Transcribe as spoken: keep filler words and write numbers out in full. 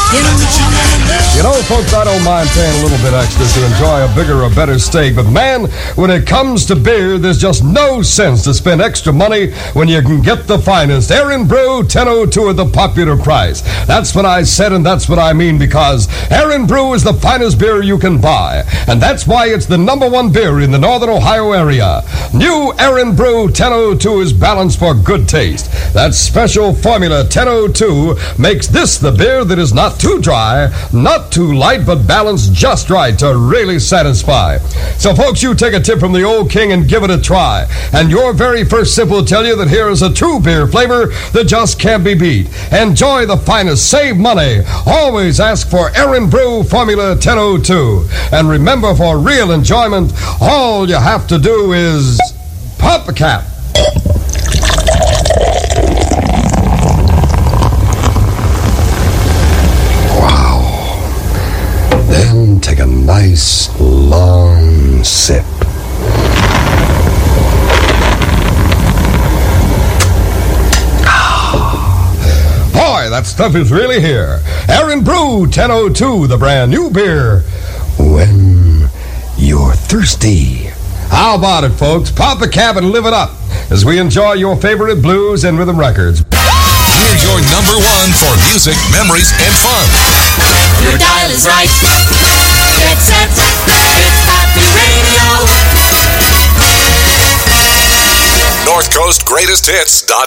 You know, folks, I don't mind paying a little bit extra to enjoy a bigger or better steak, but man, when it comes to beer, there's just no sense to spend extra money when you can get the finest Aaron Brew ten oh two at the popular price. That's what I said, and that's what I mean, because Aaron Brew is the finest beer you can buy, and that's why it's the number one beer in the Northern Ohio area. New Aaron Brew ten oh two is balanced for good taste. That special formula ten oh two makes this the beer that is not too dry, not too light, but balanced just right to really satisfy. So, folks, you take a tip from the old king and give it a try. And your very first sip will tell you that here is a true beer flavor that just can't be beat. Enjoy the finest, save money. Always ask for Aaron Brew Formula ten oh two. And remember, for real enjoyment, all you have to do is pop a cap. Then take a nice long sip. Ah, boy, that stuff is really here. Aaron Brew ten oh two, the brand new beer when you're thirsty. How about it, folks? Pop a cap and live it up as we enjoy your favorite blues and rhythm records. We're your number one for music, memories, and fun. Your dial is right. Get set. It's Happy Radio. North Coast Greatest Hits dot